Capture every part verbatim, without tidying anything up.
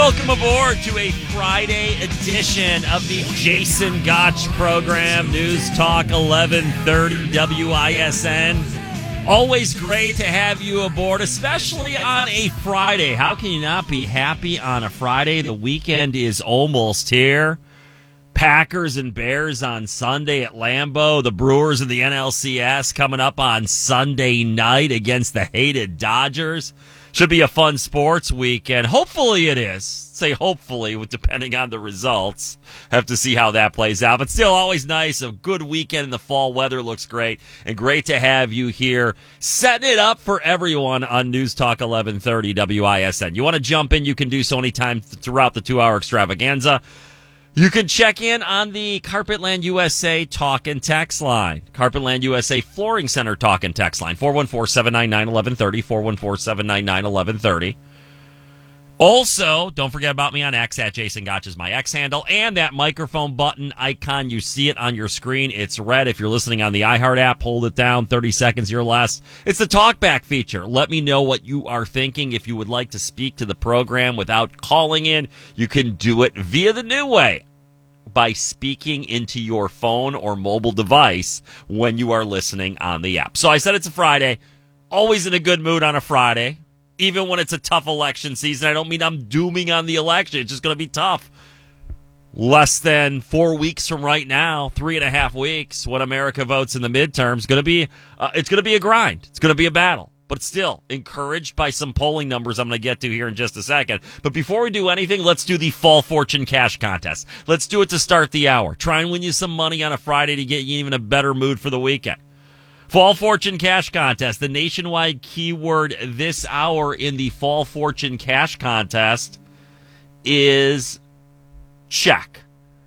Welcome aboard to a Friday edition of the Jason Gotch program, News Talk eleven thirty W I S N. Always great to have you aboard, especially on a Friday. How can you not be happy on a Friday? The weekend is almost here. Packers and Bears on Sunday at Lambeau. The Brewers and the N L C S coming up on Sunday night against the hated Dodgers. Should be a fun sports weekend. Hopefully it is. Say hopefully, depending on the results. Have to see how that plays out. But still, always nice. A good weekend in the fall. Weather looks great. And great to have you here, setting it up for everyone on News Talk eleven thirty W I S N. You want to jump in, you can do so anytime throughout the two-hour extravaganza. You can check in on the Carpetland U S A Talk and Text line. Carpetland U S A Flooring Center Talk and Text line. four one four, seven nine nine, one one three zero. four one four, seven nine nine, one one three zero. Also, don't forget about me on X, at Jason Gotch is my X handle. And that microphone button icon, you see it on your screen. It's red. If you're listening on the iHeart app, hold it down, thirty seconds or less. It's the talkback feature. Let me know what you are thinking. If you would like to speak to the program without calling in, you can do it via the new way, by speaking into your phone or mobile device when you are listening on the app. So I said it's a Friday. Always in a good mood on a Friday, even when it's a tough election season. I don't mean I'm dooming on the election. It's just going to be tough. Less than four weeks from right now, three and a half weeks, when America votes in the midterms, going to be uh, it's going to be a grind. It's going to be a battle. But still, encouraged by some polling numbers I'm going to get to here in just a second. But before we do anything, let's do the Fall Fortune Cash Contest. Let's do it to start the hour. Try and win you some money on a Friday to get you even a better mood for the weekend. Fall Fortune Cash Contest. The nationwide keyword this hour in the Fall Fortune Cash Contest is check.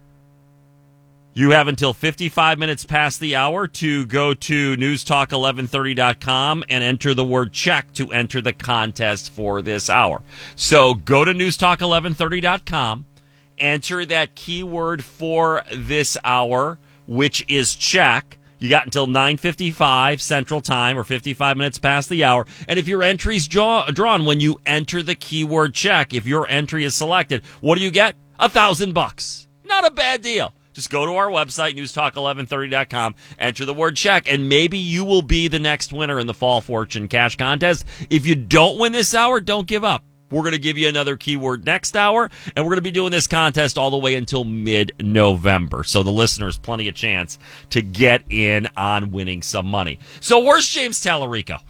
You have until fifty-five minutes past the hour to go to news talk eleven thirty dot com and enter the word check to enter the contest for this hour. So go to news talk eleven thirty dot com, enter that keyword for this hour, which is check. You got until nine fifty-five Central Time, or fifty-five minutes past the hour. And if your entry's draw, drawn when you enter the keyword check, if your entry is selected, what do you get? A thousand bucks. Not a bad deal. Just go to our website, news talk eleven thirty dot com, enter the word check, and maybe you will be the next winner in the Fall Fortune Cash Contest. If you don't win this hour, don't give up. We're going to give you another keyword next hour, and we're going to be doing this contest all the way until mid-November. So the listeners, plenty of chance to get in on winning some money. So where's James Tallarico?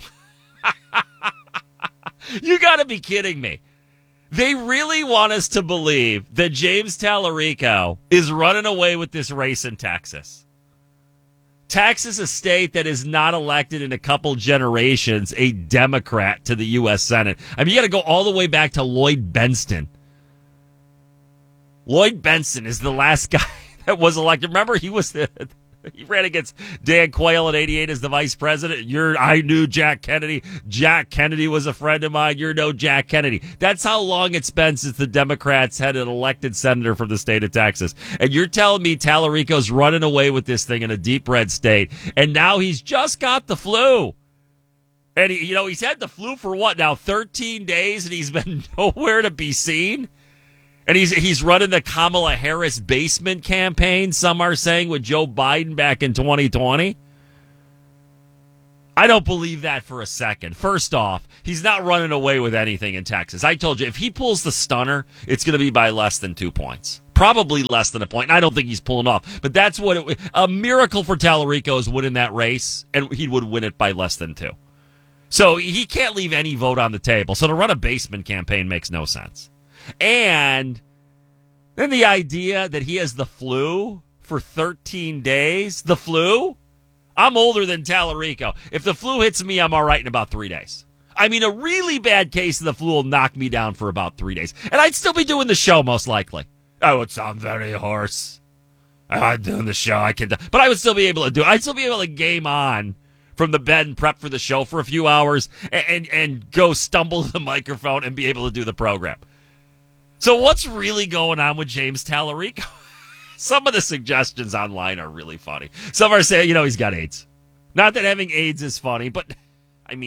You got to be kidding me. They really want us to believe that James Tallarico is running away with this race in Texas. Texas, a state that is not elected in a couple generations a Democrat to the U S Senate. I mean, you got to go all the way back to Lloyd Bentsen. Lloyd Bentsen is the last guy that was elected. Remember, he was the... He ran against Dan Quayle in eighty-eight as the vice president. You're, I knew Jack Kennedy. Jack Kennedy was a friend of mine. You're no Jack Kennedy. That's how long it's been since the Democrats had an elected senator from the state of Texas. And you're telling me Tallarico's running away with this thing in a deep red state, and now he's just got the flu. And, he, you know, he's had the flu for what now, thirteen days, and he's been nowhere to be seen? And he's he's running the Kamala Harris basement campaign, some are saying, with Joe Biden back in twenty twenty. I don't believe that for a second. First off, he's not running away with anything in Texas. I told you, if he pulls the stunner, it's going to be by less than two points. Probably less than a point. And I don't think he's pulling off. But that's what it, a miracle for Tallarico is winning that race, and he would win it by less than two. So he can't leave any vote on the table. So to run a basement campaign makes no sense. And then the idea that he has the flu for thirteen days, the flu? I'm older than Tallarico. If the flu hits me, I'm all right in about three days. I mean, a really bad case of the flu will knock me down for about three days. And I'd still be doing the show, most likely. I would sound very hoarse. I'm doing the show. I can, but I would still be able to do it. I'd still be able to game on from the bed and prep for the show for a few hours and, and, and go stumble to the microphone and be able to do the program. So what's really going on with James Tallarico? Some of the suggestions online are really funny. Some are saying, you know, he's got AIDS. Not that having AIDS is funny, but, I mean,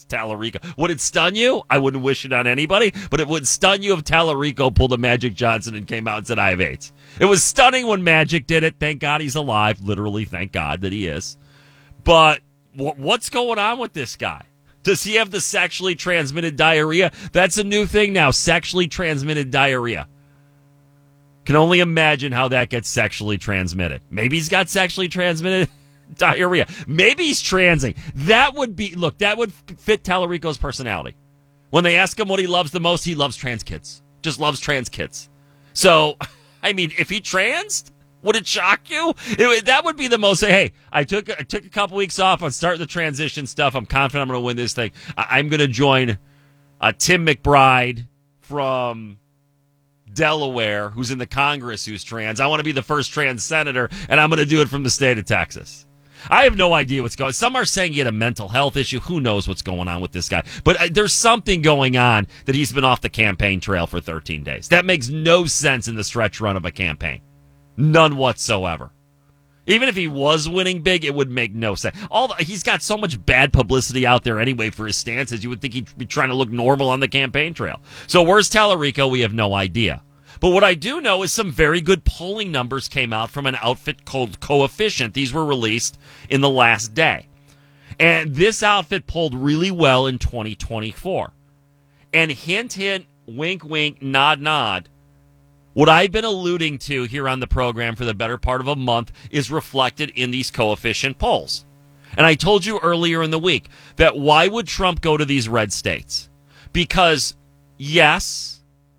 Tallarico. Would it stun you? I wouldn't wish it on anybody, but it would stun you if Tallarico pulled a Magic Johnson and came out and said, I have AIDS. It was stunning when Magic did it. Thank God he's alive. Literally, thank God that he is. But w- what's going on with this guy? Does he have the sexually transmitted diarrhea? That's a new thing now, sexually transmitted diarrhea. Can only imagine how that gets sexually transmitted. Maybe he's got sexually transmitted diarrhea. Maybe he's transing. That would be, look, that would fit Tallarico's personality. When they ask him what he loves the most, he loves trans kids. Just loves trans kids. So, I mean, if he transed, would it shock you? It, that would be the most, hey, I took, I took a couple weeks off. I'm starting the transition stuff. I'm confident I'm going to win this thing. I, I'm going to join uh, Tim McBride from Delaware, who's in the Congress, who's trans. I want to be the first trans senator, and I'm going to do it from the state of Texas. I have no idea what's going on. Some are saying he had a mental health issue. Who knows what's going on with this guy? But uh, there's something going on that he's been off the campaign trail for thirteen days. That makes no sense in the stretch run of a campaign. None whatsoever. Even if he was winning big, it would make no sense. All the, he's got so much bad publicity out there anyway for his stances. You would think he'd be trying to look normal on the campaign trail. So where's Tallarico? We have no idea. But what I do know is some very good polling numbers came out from an outfit called Coefficient. These were released in the last day. And this outfit polled really well in twenty twenty-four. And hint, hint, wink, wink, nod, nod. What I've been alluding to here on the program for the better part of a month is reflected in these Coefficient polls. And I told you earlier in the week that why would Trump go to these red states? Because, yes,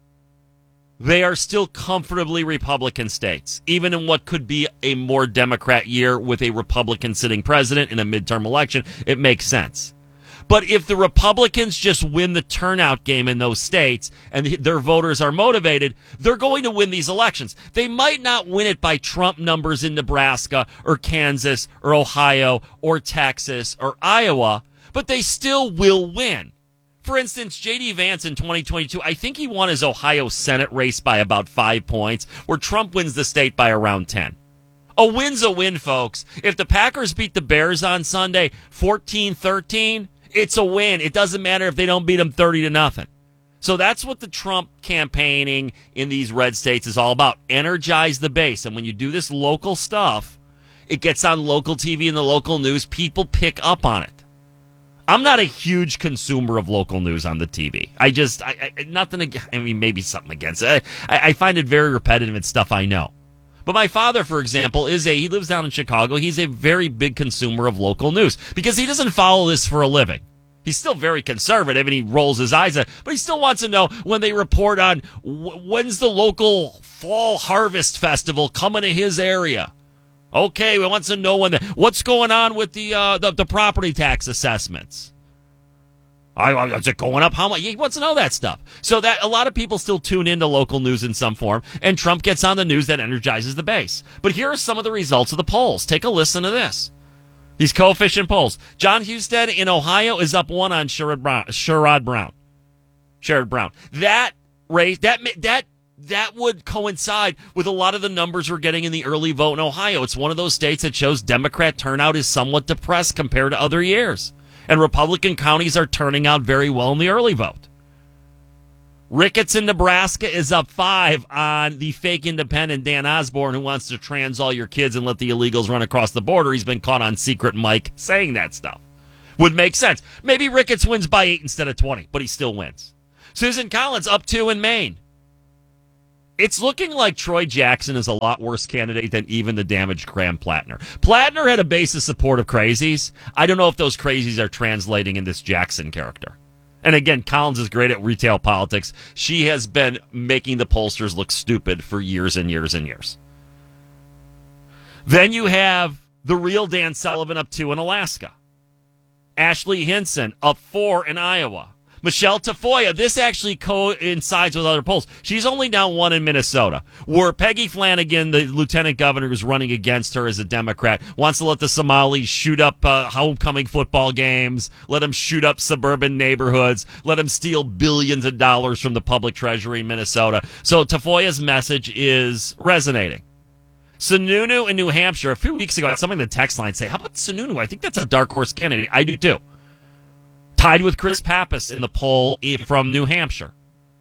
they are still comfortably Republican states, even in what could be a more Democrat year with a Republican sitting president in a midterm election. It makes sense. But if the Republicans just win the turnout game in those states and their voters are motivated, they're going to win these elections. They might not win it by Trump numbers in Nebraska or Kansas or Ohio or Texas or Iowa, but they still will win. For instance, J D. Vance in twenty twenty-two, I think he won his Ohio Senate race by about five points, where Trump wins the state by around ten. A win's a win, folks. If the Packers beat the Bears on Sunday fourteen thirteen, it's a win. It doesn't matter if they don't beat them thirty to nothing. So that's what the Trump campaigning in these red states is all about. Energize the base. And when you do this local stuff, it gets on local T V and the local news. People pick up on it. I'm not a huge consumer of local news on the T V. I just, I, I nothing, I mean, maybe something against it. I, I find it very repetitive and stuff I know. But my father, for example, is a, he lives down in Chicago. He's a very big consumer of local news because he doesn't follow this for a living. He's still very conservative and he rolls his eyes at it, but he still wants to know when they report on w- when's the local fall harvest festival coming to his area. Okay, we want to know when the, what's going on with the, uh, the the property tax assessments. I, is it going up? How much? He wants to know that stuff. So that a lot of people still tune into local news in some form, and Trump gets on the news that energizes the base. But here are some of the results of the polls. Take a listen to this. These Coefficient polls. John Husted in Ohio is up one on Sherrod Brown. Sherrod Brown. Sherrod Brown. That race, that that. That would coincide with a lot of the numbers we're getting in the early vote in Ohio. It's one of those states that shows Democrat turnout is somewhat depressed compared to other years. And Republican counties are turning out very well in the early vote. Ricketts in Nebraska is up five on the fake independent Dan Osborne, who wants to trans all your kids and let the illegals run across the border. He's been caught on Secret Mike saying that stuff. Would make sense. Maybe Ricketts wins by eight instead of twenty, but he still wins. Susan Collins up two in Maine. It's looking like Troy Jackson is a lot worse candidate than even the damaged Graham Plattner. Plattner had a base of support of crazies. I don't know if those crazies are translating in this Jackson character. And again, Collins is great at retail politics. She has been making the pollsters look stupid for years and years and years. Then you have the real Dan Sullivan up two in Alaska. Ashley Hinson up four in Iowa. Michelle Tafoya, this actually coincides with other polls. She's only down one in Minnesota, where Peggy Flanagan, the lieutenant governor who's running against her as a Democrat, wants to let the Somalis shoot up uh, homecoming football games, let them shoot up suburban neighborhoods, let them steal billions of dollars from the public treasury in Minnesota. So Tafoya's message is resonating. Sununu in New Hampshire, a few weeks ago, I had something in the text line say, how about Sununu? I think that's a dark horse candidate. I do too. Tied with Chris Pappas in the poll from New Hampshire.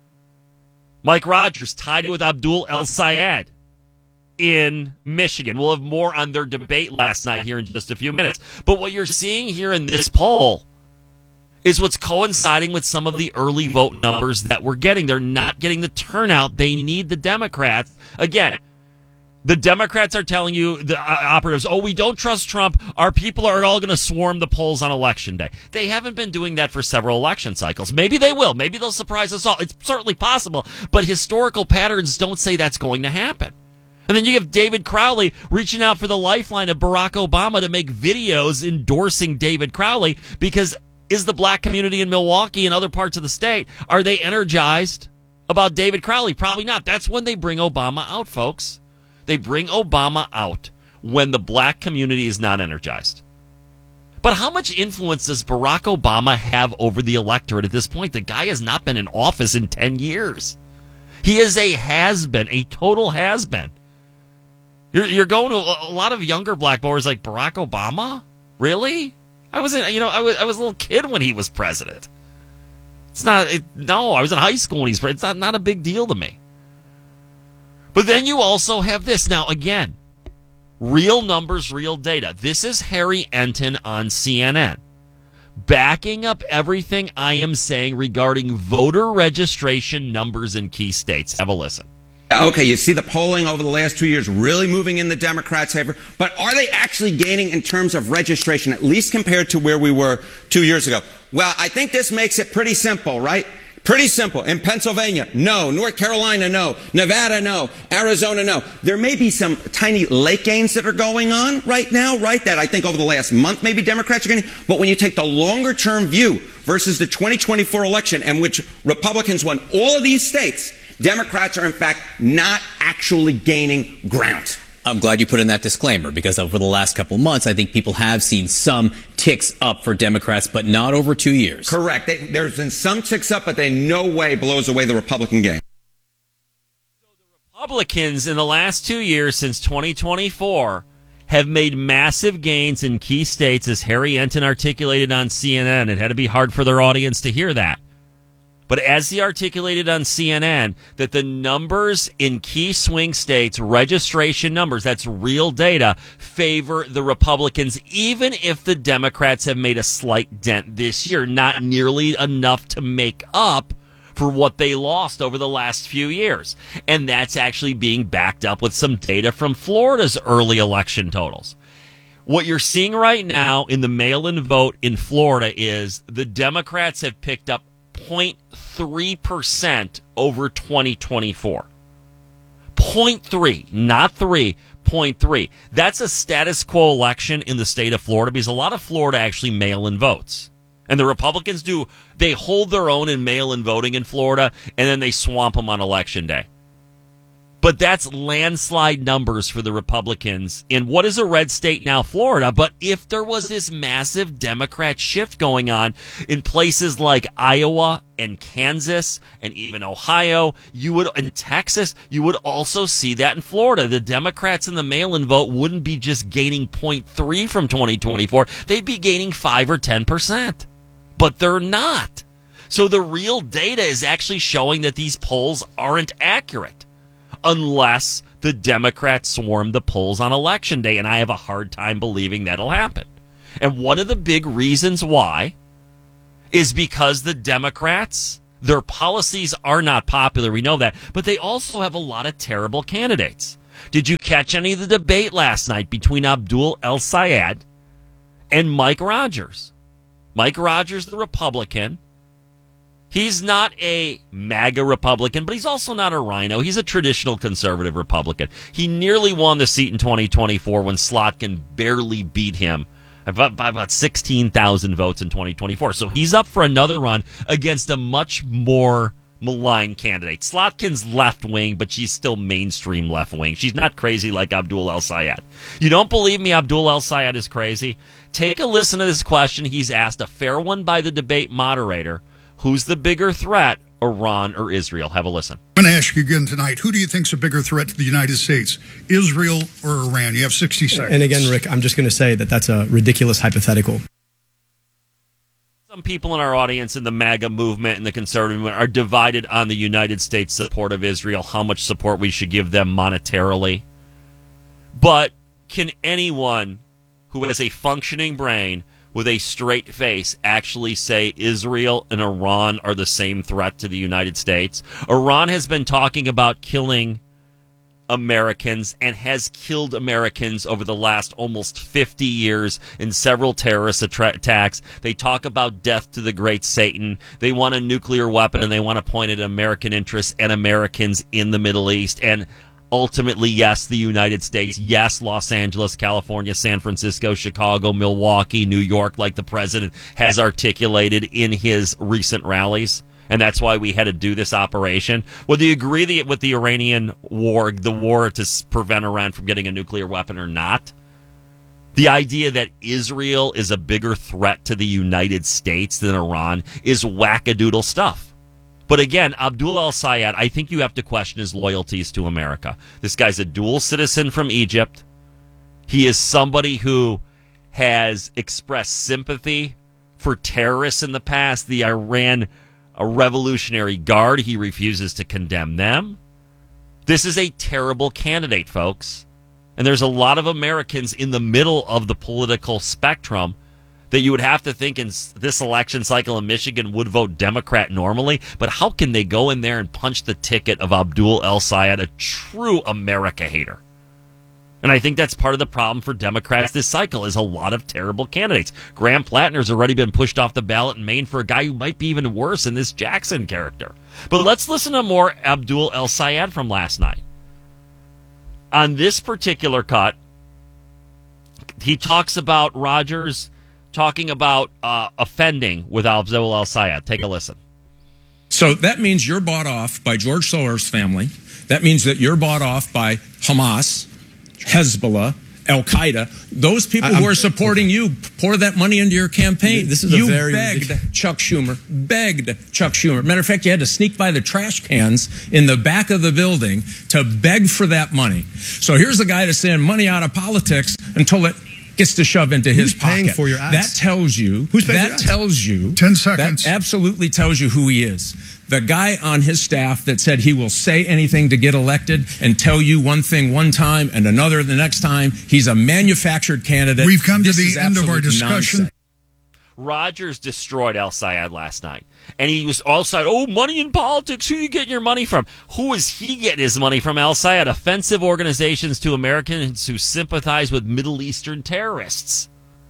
Mike Rogers tied with Abdul El-Sayed in Michigan. We'll have more on their debate last night here in just a few minutes. But what you're seeing here in this poll is what's coinciding with some of the early vote numbers that we're getting. They're not getting the turnout they need, the Democrats. Again, the Democrats are telling you, the uh, operatives, oh, we don't trust Trump. Our people are all going to swarm the polls on Election Day. They haven't been doing that for several election cycles. Maybe they will. Maybe they'll surprise us all. It's certainly possible. But historical patterns don't say that's going to happen. And then you have David Crowley reaching out for the lifeline of Barack Obama to make videos endorsing David Crowley because is the black community in Milwaukee and other parts of the state, are they energized about David Crowley? Probably not. That's when they bring Obama out, folks. They bring Obama out when the black community is not energized. But how much influence does Barack Obama have over the electorate at this point? The guy has not been in office in ten years. He is a has-been, a total has-been. You're, you're going to a lot of younger black voters like Barack Obama? Really? I was, in, you know, I was, I was a little kid when he was president. It's not, it, no, I was in high school when he's president. It's not, not a big deal to me. But then you also have this. Now, again, real numbers, real data. This is Harry Enton on C N N, backing up everything I am saying regarding voter registration numbers in key states. Have a listen. Okay, you see the polling over the last two years really moving in the Democrats' favor, but are they actually gaining in terms of registration, at least compared to where we were two years ago? Well, I think this makes it pretty simple, right? Pretty simple. In Pennsylvania, no. North Carolina, no. Nevada, no. Arizona, no. There may be some tiny late gains that are going on right now, right? That I think over the last month maybe Democrats are getting. But when you take the longer term view versus the twenty twenty-four election in which Republicans won all of these states, Democrats are in fact not actually gaining ground. I'm glad you put in that disclaimer because over the last couple of months, I think people have seen some ticks up for Democrats, but not over two years. Correct. They, there's been some ticks up, but they in no way blows away the Republican gain. So the Republicans in the last two years since twenty twenty-four have made massive gains in key states, as Harry Enton articulated on C N N. It had to be hard for their audience to hear that. But as he articulated on C N N, that the numbers in key swing states, registration numbers, that's real data, favor the Republicans, even if the Democrats have made a slight dent this year, not nearly enough to make up for what they lost over the last few years. And that's actually being backed up with some data from Florida's early election totals. What you're seeing right now in the mail-in vote in Florida is the Democrats have picked up zero point three percent over twenty twenty-four. zero point three, not three, zero point three. That's a status quo election in the state of Florida because a lot of Florida actually mail-in votes. And the Republicans do, they hold their own in mail-in voting in Florida, and then they swamp them on Election Day. But that's landslide numbers for the Republicans in what is a red state now, Florida. But if there was this massive Democrat shift going on in places like Iowa and Kansas and even Ohio, you would, in Texas, you would also see that in Florida. The Democrats in the mail-in vote wouldn't be just gaining zero point three from twenty twenty-four. They'd be gaining five or ten percent. But they're not. So the real data is actually showing that these polls aren't accurate, unless the Democrats swarm the polls on Election Day, and I have a hard time believing that'll happen. And one of the big reasons why is because the Democrats, their policies are not popular, we know that, but they also have a lot of terrible candidates. Did you catch any of the debate last night between Abdul El-Sayed and Mike Rogers? Mike Rogers, the Republican, he's not a MAGA Republican, but he's also not a rhino. He's a traditional conservative Republican. He nearly won the seat in twenty twenty-four when Slotkin barely beat him by about sixteen thousand votes in twenty twenty-four. So he's up for another run against a much more maligned candidate. Slotkin's left wing, but she's still mainstream left wing. She's not crazy like Abdul El-Sayed. You don't believe me Abdul El-Sayed is crazy? Take a listen to this question he's asked, a fair one by the debate moderator. Who's the bigger threat, Iran or Israel? Have a listen. I'm going to ask you again tonight, who do you think's a bigger threat to the United States, Israel or Iran? You have sixty seconds. And again, Rick, I'm just going to say that that's a ridiculous hypothetical. Some people in our audience in the MAGA movement and the conservative movement are divided on the United States support of Israel, how much support we should give them monetarily. But can anyone who has a functioning brain with a straight face actually say Israel and Iran are the same threat to the United States? Iran has been talking about killing Americans and has killed Americans over the last almost fifty years in several terrorist attra- attacks. They talk about death to the great Satan. They want a nuclear weapon, and they want to point at American interests and Americans in the Middle East. And ultimately, yes, the United States. Yes, Los Angeles, California, San Francisco, Chicago, Milwaukee, New York, like the president has articulated in his recent rallies. And that's why we had to do this operation. Well, do you agree the, with the Iranian war, the war to s- prevent Iran from getting a nuclear weapon or not? The idea that Israel is a bigger threat to the United States than Iran is wackadoodle stuff. But again, Abdul al-Sayed, I think you have to question his loyalties to America. This guy's a dual citizen from Egypt. He is somebody who has expressed sympathy for terrorists in the past. The Iran A Revolutionary Guard, he refuses to condemn them. This is a terrible candidate, folks. And there's a lot of Americans in the middle of the political spectrum that you would have to think in this election cycle in Michigan would vote Democrat normally. But how can they go in there and punch the ticket of Abdul el-Sayed, a true America hater? And I think that's part of the problem for Democrats this cycle is a lot of terrible candidates. Graham Plattner's already been pushed off the ballot in Maine for a guy who might be even worse in this Jackson character. But let's listen to more Abdul el-Sayed from last night. On this particular cut, he talks about Rogers talking about uh, offending with Abdul el-Sayed. Take a listen. So that means you're bought off by George Soros' family. That means that you're bought off by Hamas, Hezbollah, Al-Qaeda, those people I'm, who are supporting you, pour that money into your campaign. This is a you very begged Chuck Schumer, begged Chuck Schumer. Matter of fact, you had to sneak by the trash cans in the back of the building to beg for that money. So here's a guy that's saying money out of politics until it gets to shove into his Who's paying pocket. for your ads? That tells you. Who's paying that for your ads? tells you. Ten seconds. That absolutely tells you who he is. The guy on his staff that said he will say anything to get elected and tell you one thing one time and another the next time. He's a manufactured candidate. We've come This to is the end of our absolute discussion. nonsense. Rogers destroyed el-Sayed last night. And he was all side, oh, money in politics. Who are you getting your money from? Who is he getting his money from? El-Sayed, offensive organizations to Americans who sympathize with Middle Eastern terrorists.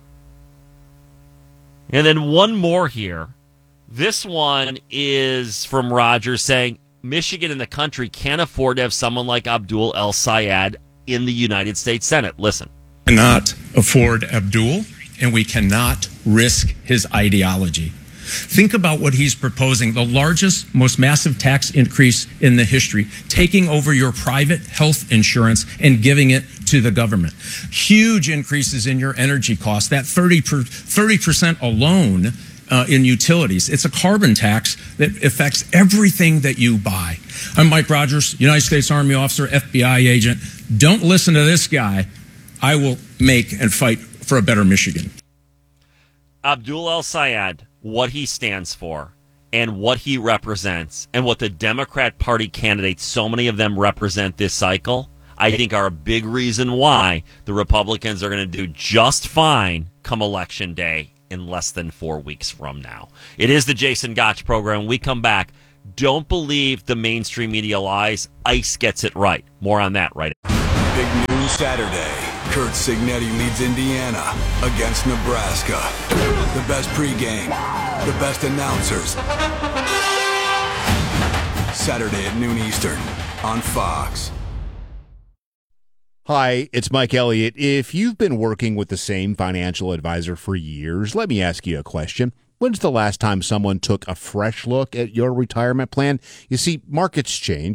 And then one more here. This one is from Rogers saying Michigan and the country can't afford to have someone like Abdul el-Sayed in the United States Senate. Listen. Cannot afford Abdul, and we cannot risk his ideology. Think about what he's proposing, the largest, most massive tax increase in the history, taking over your private health insurance and giving it to the government. Huge increases in your energy costs, that thirty percent alone uh, in utilities. It's a carbon tax that affects everything that you buy. I'm Mike Rogers, United States Army officer, F B I agent. Don't listen to this guy. I will make and fight for a better Michigan. Abdul el-Sayed, what he stands for and what he represents and what the Democrat Party candidates, so many of them represent this cycle, I think are a big reason why the Republicans are going to do just fine come Election Day in less than four weeks from now. It is the Jason Gotch program. When we come back, don't believe the mainstream media lies. ICE gets it right. More on that right now. Big news Saturday. Curt Cignetti leads Indiana against Nebraska. The best pregame, the best announcers. Saturday at noon Eastern on Fox. Hi, it's Mike Elliott. If you've been working with the same financial advisor for years, let me ask you a question. When's the last time someone took a fresh look at your retirement plan? You see, markets change.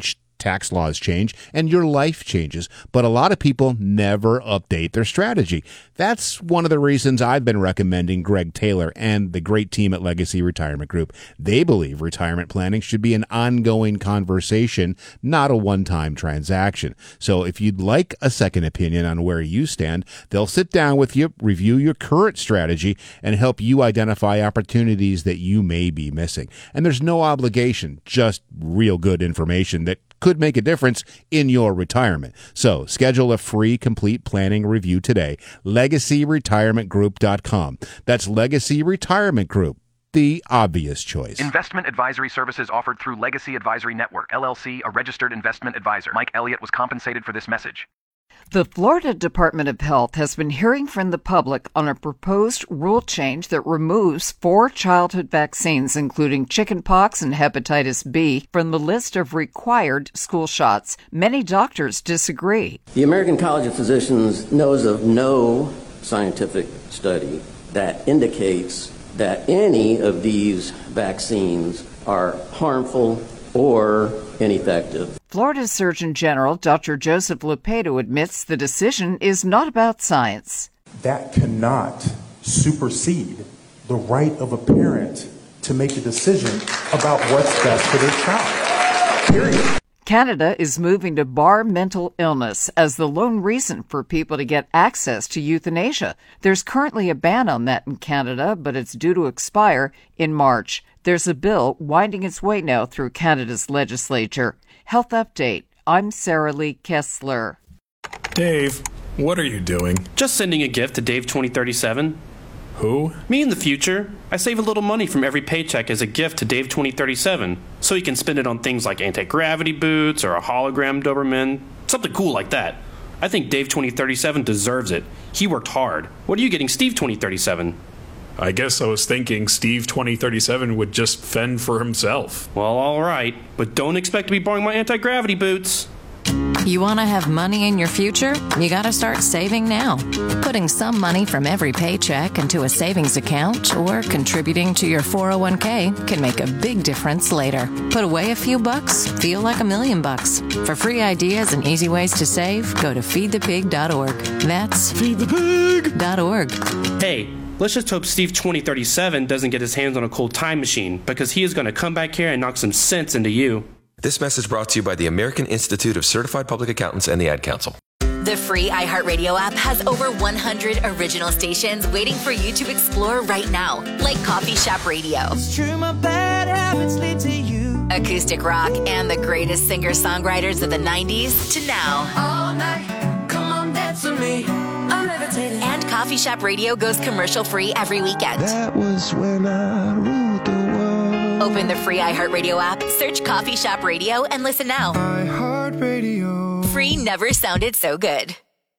tax laws change and your life changes, but a lot of people never update their strategy. That's one of the reasons I've been recommending Greg Taylor and the great team at Legacy Retirement Group. They believe retirement planning should be an ongoing conversation, not a one-time transaction. So if you'd like a second opinion on where you stand, they'll sit down with you, review your current strategy, and help you identify opportunities that you may be missing. And there's no obligation, just real good information that could make a difference in your retirement. So schedule a free complete planning review today. legacy retirement group dot com. That's Legacy Retirement Group, the obvious choice. Investment advisory services offered through Legacy Advisory Network, L L C, a registered investment advisor. Mike Elliott was compensated for this message. The Florida Department of Health has been hearing from the public on a proposed rule change that removes four childhood vaccines, including chickenpox and hepatitis B, from the list of required school shots. Many doctors disagree. The American College of Physicians knows of no scientific study that indicates that any of these vaccines are harmful or ineffective. Florida Surgeon General Doctor Joseph Lupado admits the decision is not about science. That cannot supersede the right of a parent to make a decision about what's best for their child. Period. Canada is moving to bar mental illness as the lone reason for people to get access to euthanasia. There's currently a ban on that in Canada, but it's due to expire in March. There's a bill winding its way now through Canada's legislature. Health Update. I'm Sarah Lee Kessler. Dave, what are you doing? Just sending a gift to Dave twenty thirty-seven. Who? Me in the future. I save a little money from every paycheck as a gift to Dave twenty thirty-seven, so he can spend it on things like anti-gravity boots or a hologram Doberman, something cool like that. I think Dave twenty thirty-seven deserves it. He worked hard. What are you getting Steve twenty thirty-seven? I guess I was thinking Steve twenty thirty-seven would just fend for himself. Well, all right, but don't expect to be borrowing my anti-gravity boots. You want to have money in your future? You got to start saving now. Putting some money from every paycheck into a savings account or contributing to your four oh one k can make a big difference later. Put away a few bucks, feel like a million bucks. For free ideas and easy ways to save, go to feed the pig dot org. That's feed the pig dot org. Hey, let's just hope Steve twenty thirty-seven doesn't get his hands on a cold time machine, because he is going to come back here and knock some sense into you. This message brought to you by the American Institute of Certified Public Accountants and the Ad Council. The free iHeartRadio app has over one hundred original stations waiting for you to explore right now, like Coffee Shop Radio, it's true, my bad habits lead to you, acoustic rock, and the greatest singer-songwriters of the nineties to now. All night, come on, dance with me. I'm levitating. And Coffee Shop Radio goes commercial-free every weekend. That was when I ruled the world. Open the free iHeartRadio app, search Coffee Shop Radio, and listen now. iHeartRadio. Free never sounded so good.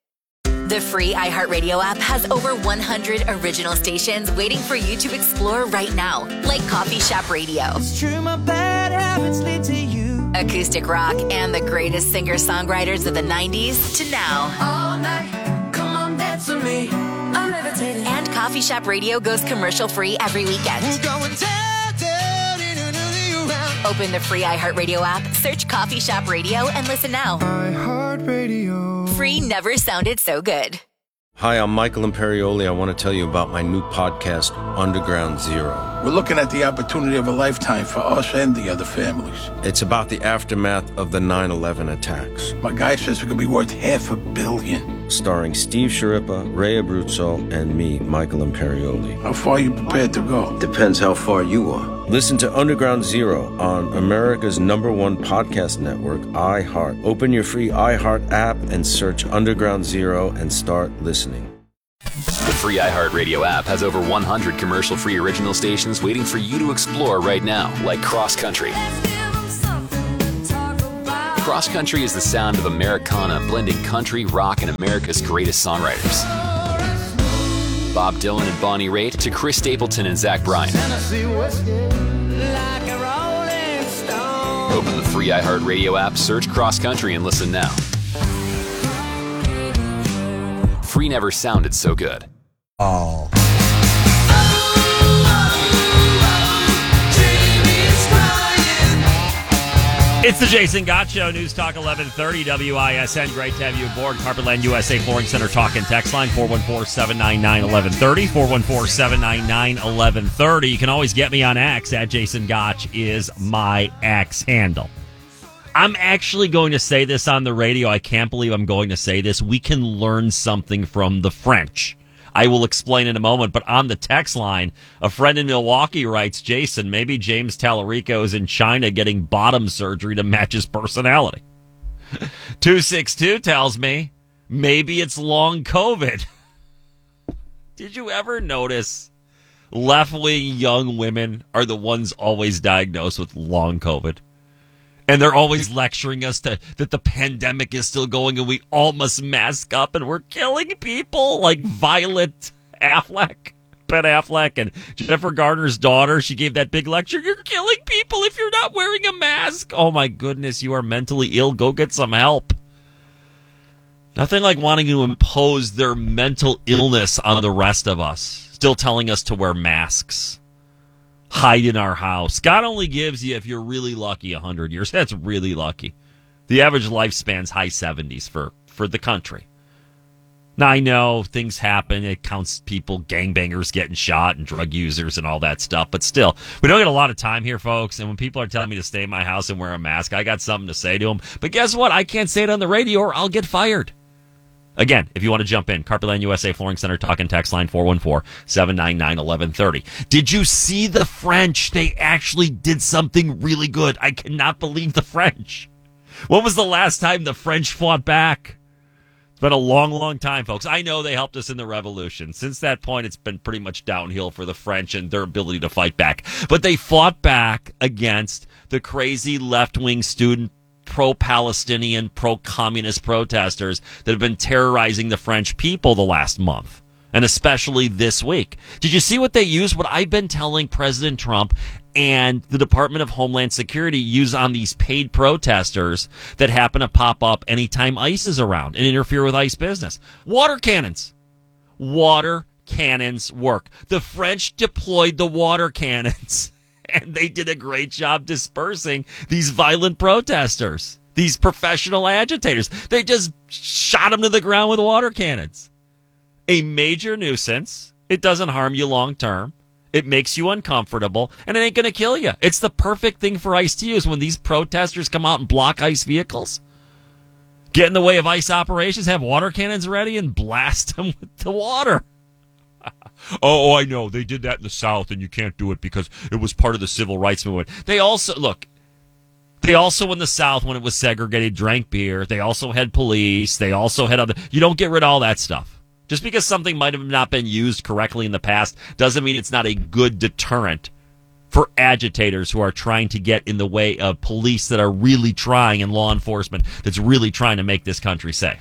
The free iHeartRadio app has over one hundred original stations waiting for you to explore right now, like Coffee Shop Radio, it's true, my bad habits lead to you, acoustic rock, and the greatest singer-songwriters of the nineties to now. All night, come on, dance with me. I'm levitating. And Coffee Shop Radio goes commercial-free every weekend. We're going down, down, in a new round. Open the free iHeartRadio app, search Coffee Shop Radio, and listen now. iHeartRadio. Free never sounded so good. Hi, I'm Michael Imperioli. I want to tell you about my new podcast, Underground Zero. We're looking at the opportunity of a lifetime for us and the other families. It's about the aftermath of the nine eleven attacks. My guy says it could be worth half a billion. Starring Steve Sciarippa, Ray Abruzzo, and me, Michael Imperioli. How far are you prepared to go? Depends how far you are. Listen to Underground Zero on America's number one podcast network, iHeart. Open your free iHeart app and search Underground Zero and start listening. The free iHeartRadio app has over one hundred commercial-free original stations waiting for you to explore right now, like Cross Country. Cross Country is the sound of Americana blending country, rock, and America's greatest songwriters. Bob Dylan and Bonnie Raitt to Chris Stapleton and Zach Bryan. Open the free iHeartRadio app, search Cross Country, and listen now. Free never sounded so good. Oh. It's the Jason Gott Show, News Talk eleven thirty W I S N. Great to have you aboard. Carpetland U S A Flooring Center talk and text line four one four, seven nine nine, one one three zero, four one four, seven nine nine, one one three zero. You can always get me on X. At Jason Gotch is my X handle. I'm actually going to say this on the radio. I can't believe I'm going to say this. We can learn something from the French. I will explain in a moment, but on the text line, a friend in Milwaukee writes, Jason, maybe James Tallarico is in China getting bottom surgery to match his personality. two six two tells me, maybe it's long COVID. Did you ever notice left-wing young women are the ones always diagnosed with long COVID? And they're always lecturing us to, that the pandemic is still going and we all must mask up and we're killing people, like Violet Affleck, Ben Affleck, and Jennifer Garner's daughter. She gave that big lecture. You're killing people if you're not wearing a mask. Oh, my goodness, you are mentally ill. Go get some help. Nothing like wanting to impose their mental illness on the rest of us, still telling us to wear masks. Hide in our house. God only gives you, if you're really lucky, one hundred years. That's really lucky. The average lifespan's high seventies for, for the country. Now, I know things happen. It counts people, gangbangers getting shot and drug users and all that stuff. But still, we don't get a lot of time here, folks. And when people are telling me to stay in my house and wear a mask, I got something to say to them. But guess what? I can't say it on the radio or I'll get fired. Again, if you want to jump in, Carpetland U S A Flooring Center, talk and text line four one four, seven nine nine, one one three zero. Did you see the French? They actually did something really good. I cannot believe the French. When was the last time the French fought back? It's been a long, long time, folks. I know they helped us in the revolution. Since that point, it's been pretty much downhill for the French and their ability to fight back. But they fought back against the crazy left-wing student pro-Palestinian, pro-communist protesters that have been terrorizing the French people the last month, and especially this week. Did you see what they used? What I've been telling President Trump and the Department of Homeland Security use on these paid protesters that happen to pop up anytime ICE is around and interfere with ICE business. Water cannons. Water cannons work. The French deployed the water cannons. And they did a great job dispersing these violent protesters, these professional agitators. They just shot them to the ground with water cannons. A major nuisance. It doesn't harm you long term. It makes you uncomfortable, and it ain't going to kill you. It's the perfect thing for ICE to use when these protesters come out and block ICE vehicles. Get in the way of ICE operations, have water cannons ready, and blast them with the water. Oh, I know. They did that in the South, and you can't do it because it was part of the civil rights movement. They also, look, they also in the South, when it was segregated, drank beer. They also had police. They also had other. You don't get rid of all that stuff. Just because something might have not been used correctly in the past doesn't mean it's not a good deterrent for agitators who are trying to get in the way of police that are really trying, and law enforcement that's really trying to make this country safe.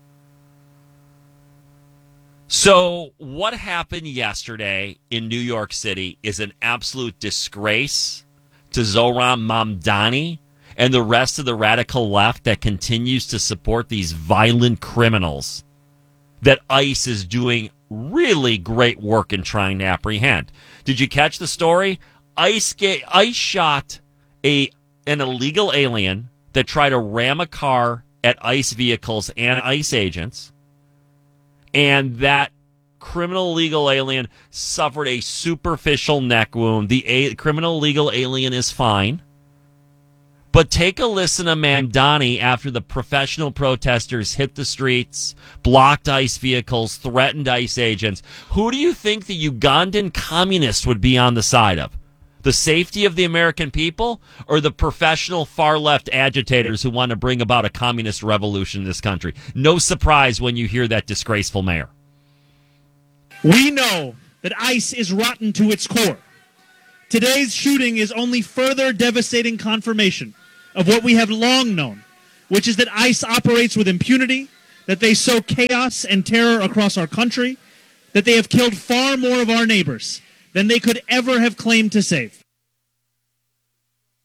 So what happened yesterday in New York City is an absolute disgrace to Zohran Mamdani and the rest of the radical left that continues to support these violent criminals that ICE is doing really great work in trying to apprehend. Did you catch the story? ICE, ga- ICE shot a an illegal alien that tried to ram a car at ICE vehicles and ICE agents. And that criminal illegal alien suffered a superficial neck wound. The a- criminal illegal alien is fine. But take a listen to Mamdani after the professional protesters hit the streets, blocked ICE vehicles, threatened ICE agents. Who do you think the Ugandan communists would be on the side of? The safety of the American people, or the professional far-left agitators who want to bring about a communist revolution in this country? No surprise when you hear that disgraceful mayor. We know that ICE is rotten to its core. Today's shooting is only further devastating confirmation of what we have long known, which is that ICE operates with impunity, that they sow chaos and terror across our country, that they have killed far more of our neighbors than they could ever have claimed to save.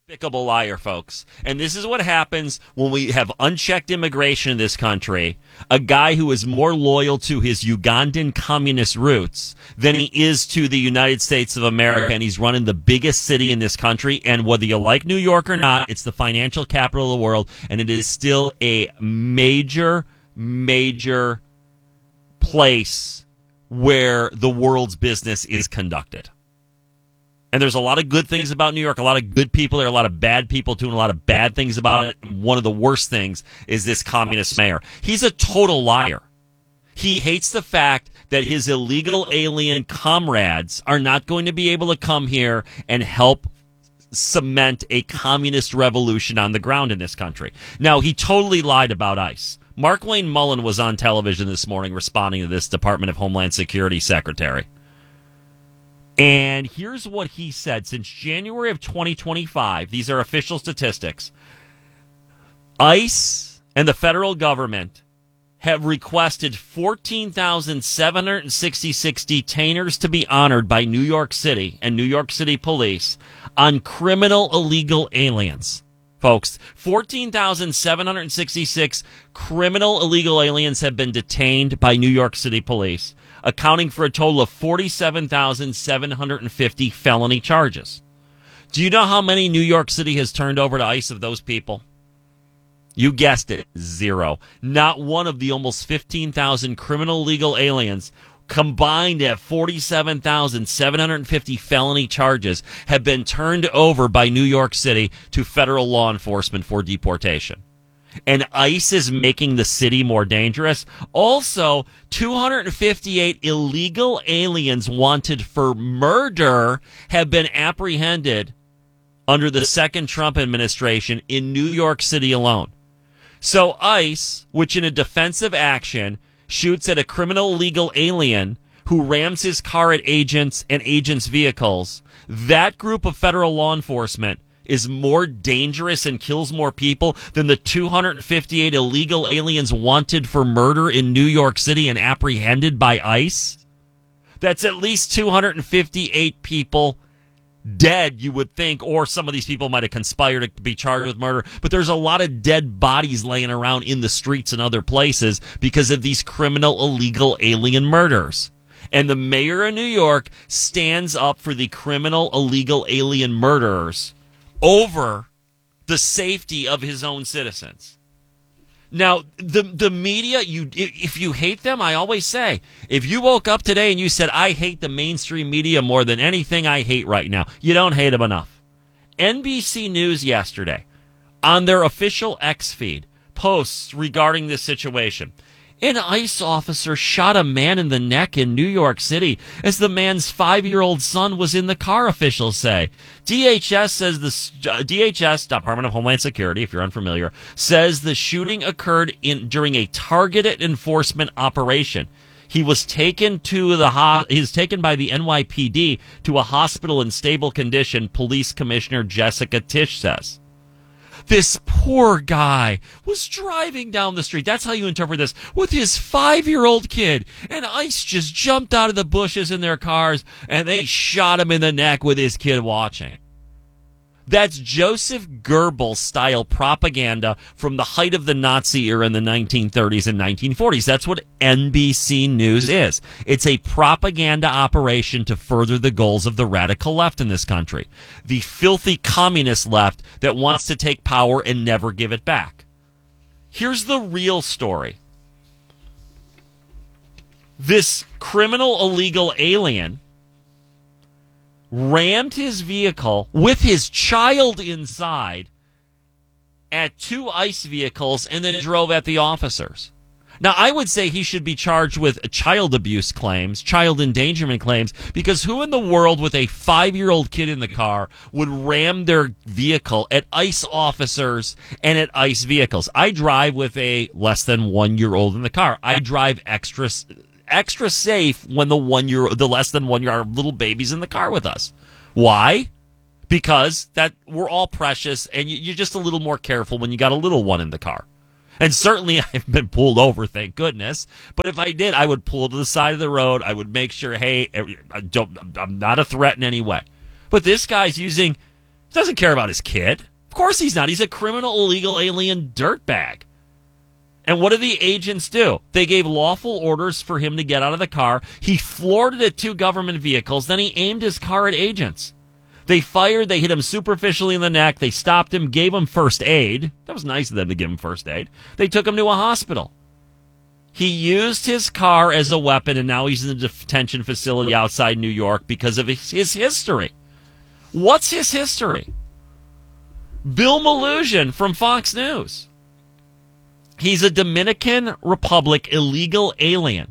despicable liar, folks. And this is what happens when we have unchecked immigration in this country. A guy who is more loyal to his Ugandan communist roots than he is to the United States of America. And he's running the biggest city in this country. And whether you like New York or not, it's the financial capital of the world. And it is still a major, major place where the world's business is conducted. And there's a lot of good things about New York, a lot of good people there, a lot of bad people doing a lot of bad things about it. One of the worst things is this communist mayor. He's a total liar. He hates the fact that his illegal alien comrades are not going to be able to come here and help cement a communist revolution on the ground in this country. Now, he totally lied about ICE. Mark Wayne Mullen was on television this morning responding to this Department of Homeland Security secretary. And here's what he said. Since January of twenty twenty-five, these are official statistics, ICE and the federal government have requested fourteen thousand seven hundred sixty-six detainers to be honored by New York City and New York City police on criminal illegal aliens. Folks, fourteen thousand seven hundred sixty-six criminal illegal aliens have been detained by New York City police, accounting for a total of forty-seven thousand seven hundred fifty felony charges. Do you know how many New York City has turned over to ICE of those people? You guessed it, zero. Not one of the almost fifteen thousand criminal illegal aliens combined at forty-seven thousand seven hundred fifty felony charges have been turned over by New York City to federal law enforcement for deportation. And ICE is making the city more dangerous. Also, two hundred fifty-eight illegal aliens wanted for murder have been apprehended under the second Trump administration in New York City alone. So ICE, which in a defensive action shoots at a criminal illegal alien who rams his car at agents and agents' vehicles, that group of federal law enforcement is more dangerous and kills more people than the two hundred fifty-eight illegal aliens wanted for murder in New York City and apprehended by ICE? That's at least two hundred fifty-eight people dead, you would think, or some of these people might have conspired to be charged with murder, but there's a lot of dead bodies laying around in the streets and other places because of these criminal illegal alien murders. And the mayor of New York stands up for the criminal illegal alien murderers over the safety of his own citizens. Now, the the media, you if you hate them, I always say, if you woke up today and you said, I hate the mainstream media more than anything I hate right now, you don't hate them enough. N B C News yesterday, on their official X feed, posts regarding this situation. An ICE officer shot a man in the neck in New York City as the man's five-year-old son was in the car, officials say. D H S says the uh, D H S, Department of Homeland Security, if you're unfamiliar, says the shooting occurred in during a targeted enforcement operation. He was taken to the ho- he was taken by the N Y P D to a hospital in stable condition, Police Commissioner Jessica Tisch says. This poor guy was driving down the street, that's how you interpret this, with his five-year-old kid, and ICE just jumped out of the bushes in their cars, and they shot him in the neck with his kid watching. That's Joseph Goebbels-style propaganda from the height of the Nazi era in the nineteen thirties and nineteen forties. That's what N B C News is. It's a propaganda operation to further the goals of the radical left in this country. The filthy communist left that wants to take power and never give it back. Here's the real story. This criminal illegal alien rammed his vehicle with his child inside at two ICE vehicles and then drove at the officers. Now, I would say he should be charged with child abuse claims, child endangerment claims, because who in the world with a five-year-old kid in the car would ram their vehicle at ICE officers and at ICE vehicles? I drive with a less than one-year-old in the car. I drive extra extra safe when the one year the less than one year our little baby's in the car with us. Why? Because that we're all precious, and you, you're just a little more careful when you got a little one in the car. And certainly I've been pulled over, thank goodness. But if I did, I would pull to the side of the road. I would make sure, hey, I don't, I'm not a threat in any way. But this guy's using Doesn't care about his kid. Of course he's not. He's a criminal, illegal alien dirtbag. And what did the agents do? They gave lawful orders for him to get out of the car. He floored it at two government vehicles. Then he aimed his car at agents. They fired. They hit him superficially in the neck. They stopped him, gave him first aid. That was nice of them to give him first aid. They took him to a hospital. He used his car as a weapon, and now he's in a detention facility outside New York because of his, his history. What's his history? Bill Melugin from Fox News. He's a Dominican Republic illegal alien.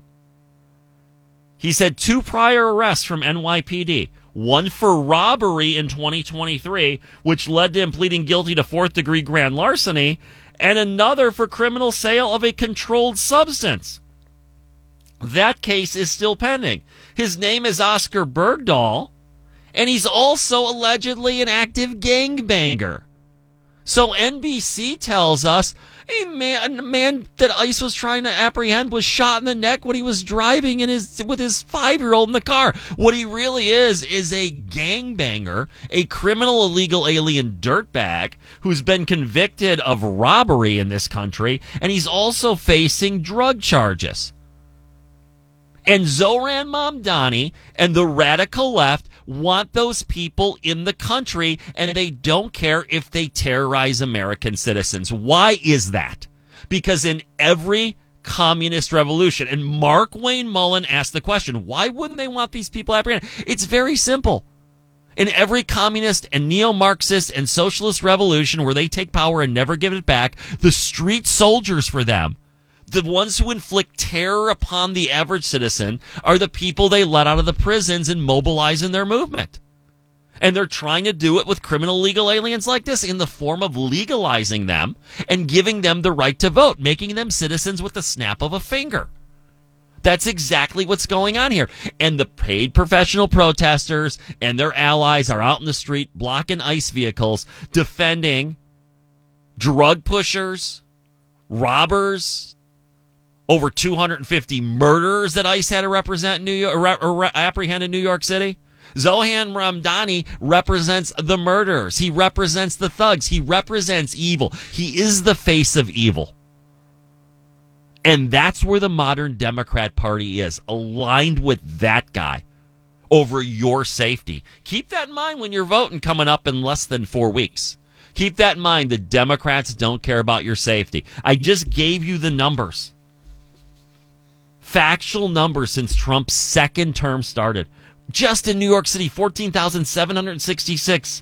He's had two prior arrests from N Y P D. One for robbery in twenty twenty-three, which led to him pleading guilty to fourth-degree grand larceny, and another for criminal sale of a controlled substance. That case is still pending. His name is Oscar Bergdahl, and he's also allegedly an active gangbanger. So N B C tells us a man, a man that ICE was trying to apprehend was shot in the neck when he was driving in his with his five-year-old in the car. What he really is is a gangbanger, a criminal illegal alien dirtbag who's been convicted of robbery in this country, and he's also facing drug charges. And Zohran Mamdani and the radical left want those people in the country, and they don't care if they terrorize American citizens. Why is that? Because in every communist revolution, and Mark Wayne Mullen asked the question, why wouldn't they want these people apprehended? It's very simple. In every communist and neo-Marxist and socialist revolution where they take power and never give it back, the street soldiers for them, the ones who inflict terror upon the average citizen, are the people they let out of the prisons and mobilize in their movement. And they're trying to do it with criminal legal aliens like this in the form of legalizing them and giving them the right to vote, making them citizens with the snap of a finger. That's exactly what's going on here. And the paid professional protesters and their allies are out in the street blocking ICE vehicles, defending drug pushers, robbers, over two hundred fifty murderers that ICE had to represent in New York, or, or apprehend in New York City. Zohran Mamdani represents the murderers. He represents the thugs. He represents evil. He is the face of evil. And that's where the modern Democrat Party is, aligned with that guy over your safety. Keep that in mind when you're voting coming up in less than four weeks. Keep that in mind. The Democrats don't care about your safety. I just gave you the numbers. Factual numbers since Trump's second term started. Just in New York City, fourteen thousand seven hundred sixty-six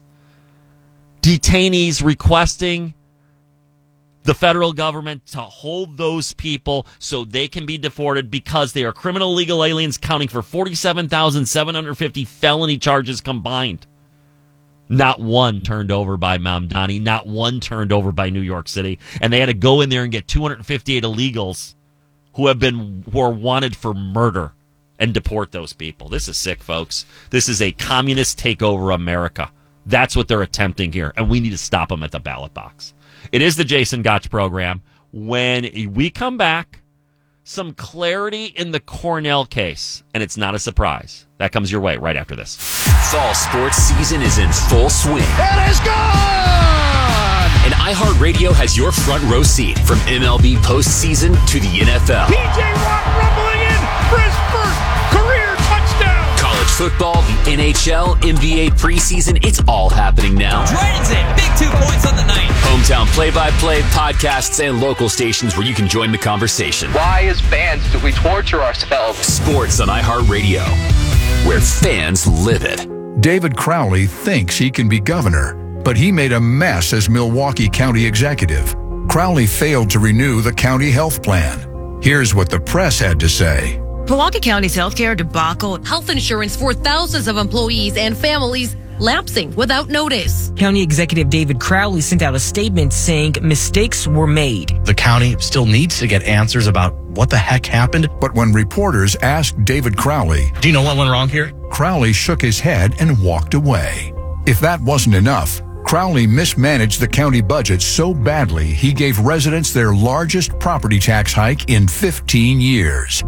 detainees requesting the federal government to hold those people so they can be deported because they are criminal legal aliens, counting for forty-seven thousand seven hundred fifty felony charges combined. Not one turned over by Mamdani, not one turned over by New York City. And they had to go in there and get two hundred fifty-eight illegals who have been who are wanted for murder and deport those people. This is sick, folks. This is a communist takeover of America. That's what they're attempting here, and we need to stop them at the ballot box. It is the Jason Gotch program. When we come back, some clarity in the Cornell case, and it's not a surprise. That comes your way right after this. Fall sports season is in full swing. It is gone! And iHeartRadio has your front row seat from M L B postseason to the N F L. P J Watt rumbling in for his first career touchdown. College football, the N H L, N B A preseason, it's all happening now. Dragons in, big two points on the night. Hometown play-by-play, podcasts, and local stations where you can join the conversation. Why, as fans, do we torture ourselves? Sports on iHeartRadio, where fans live it. David Crowley thinks he can be governor, but he made a mess as Milwaukee County executive. Crowley failed to renew the county health plan. Here's what the press had to say. Milwaukee County's healthcare debacle, health insurance for thousands of employees and families lapsing without notice. County Executive David Crowley sent out a statement saying mistakes were made. The county still needs to get answers about what the heck happened. But when reporters asked David Crowley, do you know what went wrong here? Crowley shook his head and walked away. If that wasn't enough, Crowley mismanaged the county budget so badly he gave residents their largest property tax hike in fifteen years.